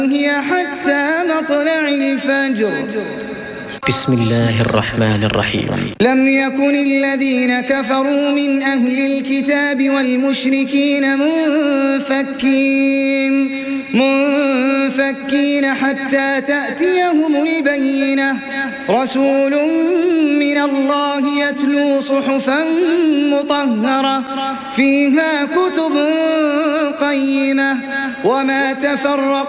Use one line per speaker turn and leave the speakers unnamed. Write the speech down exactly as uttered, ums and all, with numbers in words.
هي حتى مطلع الفجر.
بسم الله الرحمن الرحيم.
لم يكن الذين كفروا من أهل الكتاب والمشركين منفكين منفكين حتى تأتيهم البينة. رسول من الله يتلو صحفا مطهرة فيها كتب قيمة وما تفرق